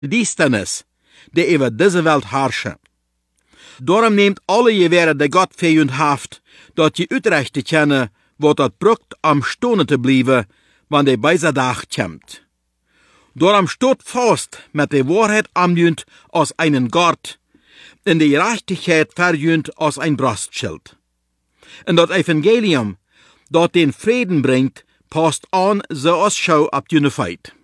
Diestenis, die über diese Welt herrschen. Darum nehmt alle Gewehre, die Gott für jund haft, dort je uitrechte kennen, wat dat brucht am Stonen te blijven, wann de bijze dag komt. Darum steht fast mit der Wahrheit am jund als einen Gard, in der Gerechtigkeit verjünd als ein Brustschild. Und das Evangelium, das den Frieden bringt, passt an so als Schau ab jene Feit.